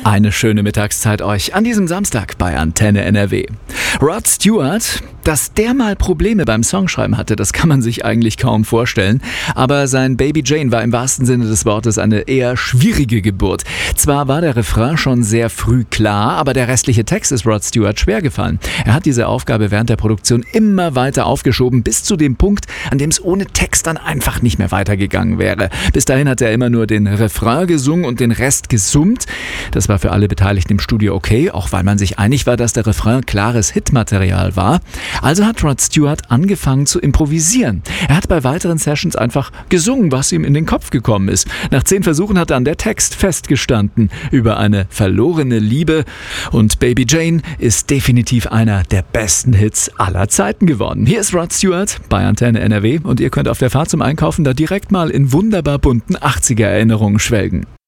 Eine schöne Mittagszeit euch an diesem Samstag bei Antenne NRW. Rod Stewart, dass der mal Probleme beim Songschreiben hatte, das kann man sich eigentlich kaum vorstellen. Aber sein Baby Jane war im wahrsten Sinne des Wortes eine eher schwierige Geburt. Zwar war der Refrain schon sehr früh klar, aber der restliche Text ist Rod Stewart schwer gefallen. Er hat diese Aufgabe während der Produktion immer weiter aufgeschoben, bis zu dem Punkt, an dem es ohne Text dann einfach nicht mehr weitergegangen wäre. Bis dahin hat er immer nur den Refrain gesungen und den Rest gesummt. Das war für alle Beteiligten im Studio okay, auch weil man sich einig war, dass der Refrain klares Hitmaterial war. Also hat Rod Stewart angefangen zu improvisieren. Er hat bei weiteren Sessions einfach gesungen, was ihm in den Kopf gekommen ist. Nach 10 Versuchen hat dann der Text festgestanden über eine verlorene Liebe. Und Baby Jane ist definitiv einer der besten Hits aller Zeiten geworden. Hier ist Rod Stewart bei Antenne NRW und ihr könnt auf der Fahrt zum Einkaufen da direkt mal in wunderbar bunten 80er-Erinnerungen schwelgen.